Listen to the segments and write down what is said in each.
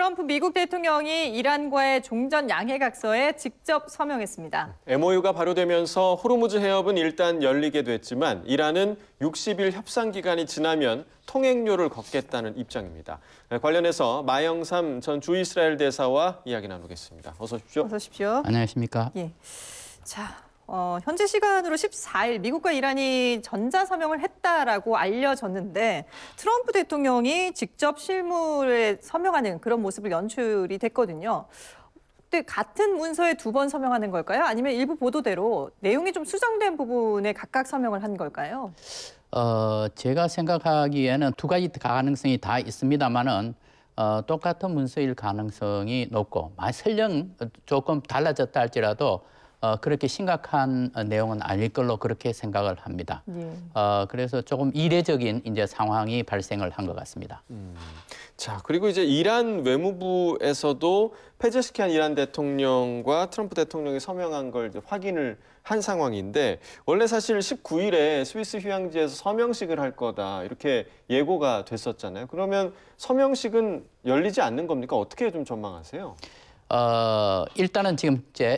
트럼프 미국 대통령이 이란과의 종전 양해각서에 직접 서명했습니다. MOU가 발효되면서 호르무즈 해협은 일단 열리게 됐지만 이란은 60일 협상 기간이 지나면 통행료를 걷겠다는 입장입니다. 관련해서 마영삼 전 주이스라엘 대사와 이야기 나누겠습니다. 어서 오십시오. 어서 오십시오. 안녕하십니까? 예. 자, 현재 시간으로 14일 미국과 이란이 전자서명을 했다라고 알려졌는데 트럼프 대통령이 직접 실무에 서명하는 그런 모습을 연출이 됐거든요. 근데 같은 문서에 두 번 서명하는 걸까요? 아니면 일부 보도대로 내용이 좀 수정된 부분에 각각 서명을 한 걸까요? 제가 생각하기에는 두 가지 가능성이 다 있습니다만은 똑같은 문서일 가능성이 높고 설령 조금 달라졌다 할지라도 그렇게 심각한 내용은 아닐 걸로 그렇게 생각을 합니다. 예. 그래서 조금 이례적인 이제 상황이 발생을 한 것 같습니다. 자, 그리고 이제 이란 외무부에서도 페제시키안 이란 대통령과 트럼프 대통령이 서명한 걸 이제 확인을 한 상황인데 원래 사실 19일에 스위스 휴양지에서 서명식을 할 거다 이렇게 예고가 됐었잖아요. 그러면 서명식은 열리지 않는 겁니까? 어떻게 좀 전망하세요? 일단은 지금 이제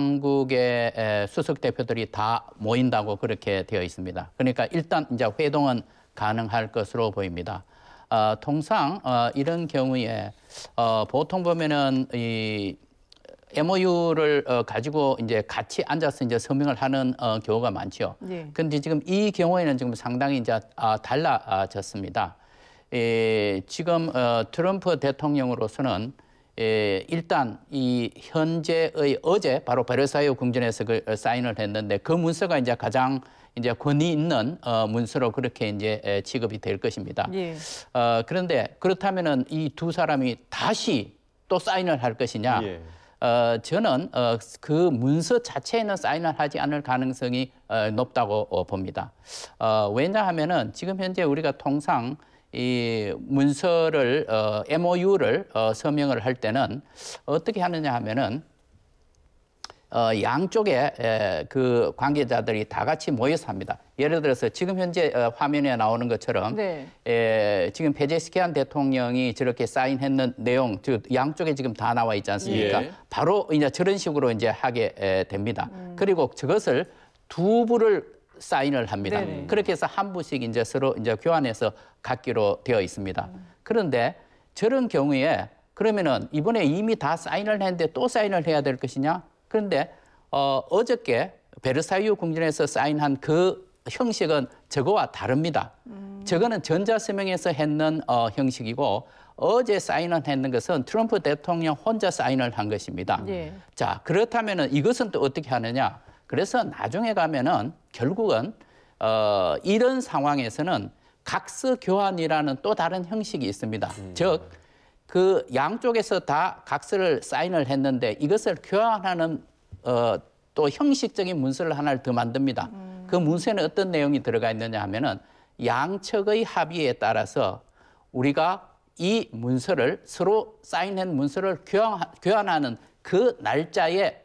양국의 수석 대표들이 다 모인다고 그렇게 되어 있습니다. 그러니까 일단 이제 회동은 가능할 것으로 보입니다. 통상 이런 경우에 보통 보면은 이 MOU를 가지고 이제 같이 앉아서 이제 서명을 하는 경우가 많죠. 예. 그런데 지금 이 경우에는 지금 상당히 이제 달라졌습니다. 지금 트럼프 대통령으로서는 일단 이 현재의 어제 바로 베르사유 궁전에서 사인을 했는데 그 문서가 이제 가장 이제 권위 있는 문서로 그렇게 이제 취급이 될 것입니다. 예. 그런데 그렇다면은 이 두 사람이 다시 또 사인을 할 것이냐? 예. 저는 그 문서 자체에는 사인을 하지 않을 가능성이 높다고 봅니다. 왜냐하면은 지금 현재 우리가 통상 이 문서를 MOU를 서명을 할 때는 어떻게 하느냐 하면은 양쪽에 그 관계자들이 다 같이 모여서 합니다. 예를 들어서 지금 현재 화면에 나오는 것처럼 네. 지금 페제시키안 대통령이 저렇게 사인했는 내용, 양쪽에 지금 다 나와 있지 않습니까? 예. 바로 이제 저런 식으로 이제 하게 됩니다. 그리고 저것을 두 부를 사인을 합니다. 네네. 그렇게 해서 한 부씩 이제 서로 이제 교환해서 갖기로 되어 있습니다. 그런데 저런 경우에 그러면은 이번에 이미 다 사인을 했는데 또 사인을 해야 될 것이냐? 그런데 어저께 베르사유 궁전에서 사인한 그 형식은 저거와 다릅니다. 저거는 전자서명에서 했는 형식이고 어제 사인을 했는 것은 트럼프 대통령 혼자 사인을 한 것입니다. 예. 자, 그렇다면은 이것은 또 어떻게 하느냐? 그래서 나중에 가면은 결국은 이런 상황에서는 각서 교환이라는 또 다른 형식이 있습니다. 즉, 그 양쪽에서 다 각서를 사인을 했는데 이것을 교환하는 또 형식적인 문서를 하나를 더 만듭니다. 그 문서에는 어떤 내용이 들어가 있느냐 하면은 양측의 합의에 따라서 우리가 이 문서를 서로 사인한 문서를 교환하는 그 날짜에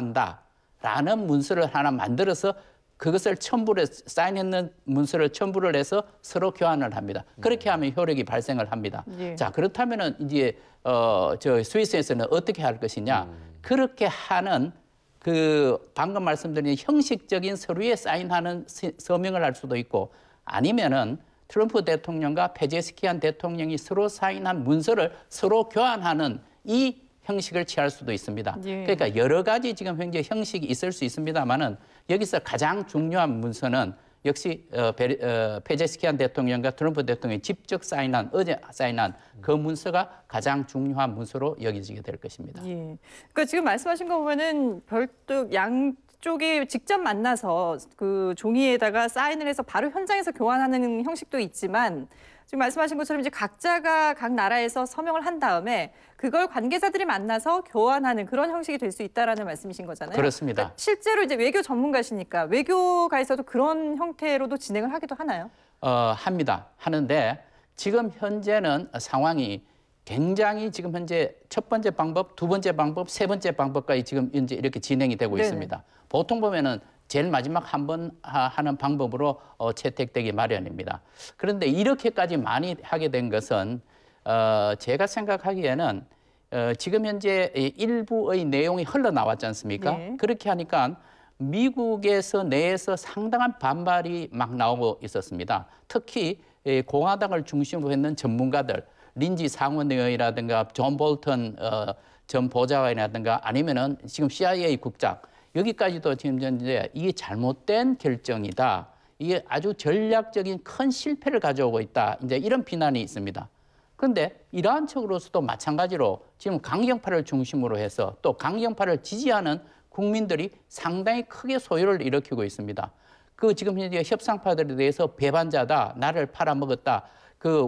발효한다라는 문서를 하나 만들어서 그것을 첨부를 사인했는 문서를 첨부를 해서 서로 교환을 합니다. 그렇게 하면 효력이 발생을 합니다. 예. 자, 그렇다면은 이제 저 스위스에서는 어떻게 할 것이냐? 그렇게 하는 그 방금 말씀드린 형식적인 서류에 사인하는 서명을 할 수도 있고 아니면은 트럼프 대통령과 페제시키안 대통령이 서로 사인한 문서를 서로 교환하는 이 형식을 취할 수도 있습니다. 예. 그러니까 여러 가지 지금 현재 형식이 있을 수 있습니다만은 여기서 가장 중요한 문서는 역시 페제시키안 대통령과 트럼프 대통령이 직접 사인한 어제 사인한 그 문서가 가장 중요한 문서로 여겨지게 될 것입니다. 예. 그러니까 지금 말씀하신 거 보면은 별도 양쪽이 직접 만나서 그 종이에다가 사인을 해서 바로 현장에서 교환하는 형식도 있지만 지금 말씀하신 것처럼 이제 각자가 각 나라에서 서명을 한 다음에 그걸 관계자들이 만나서 교환하는 그런 형식이 될 수 있다라는 말씀이신 거잖아요. 그렇습니다. 그러니까 실제로 이제 외교 전문가시니까 외교가에서도 그런 형태로도 진행을 하기도 하나요? 합니다. 하는데 지금 현재는 상황이 굉장히 지금 현재 첫 번째 방법, 두 번째 방법, 세 번째 방법까지 지금 현재 이렇게 진행이 되고 네네. 있습니다. 보통 보면은 제일 마지막 한 번 하는 방법으로 채택되기 마련입니다. 그런데 이렇게까지 많이 하게 된 것은 제가 생각하기에는 지금 현재 일부의 내용이 흘러나왔지 않습니까? 네. 그렇게 하니까 미국에서 내에서 상당한 반발이 막 나오고 있었습니다. 특히 공화당을 중심으로 했는 전문가들, 린지 상원의원이라든가 존 볼턴 전 보좌관이라든가 아니면은 지금 CIA 국장 여기까지도 지금 현재 이게 잘못된 결정이다. 이게 아주 전략적인 큰 실패를 가져오고 있다. 이제 이런 비난이 있습니다. 그런데 이러한 측으로서도 마찬가지로 지금 강경파를 중심으로 해서 또 강경파를 지지하는 국민들이 상당히 크게 소요를 일으키고 있습니다. 그 지금 현재 협상파들에 대해서 배반자다, 나를 팔아먹었다. 그